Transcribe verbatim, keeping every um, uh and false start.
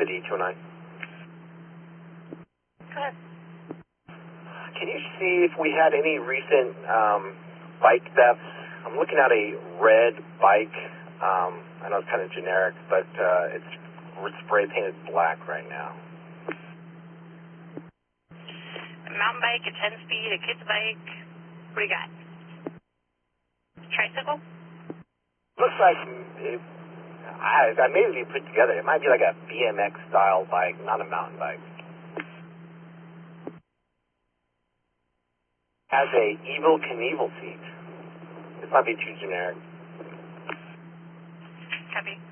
City two oh nine. Go ahead. Can you see if we had any recent um, bike thefts? I'm looking at a red bike. Um, I know it's kind of generic, but uh, it's spray painted black right now. A mountain bike, a ten speed, a kid's bike. What do you got? Tricycle? Looks like it, I, I maybe put together. It might be like a B M X style bike, not a mountain bike. Has a Evel Knievel seat. This might be too generic. Copy.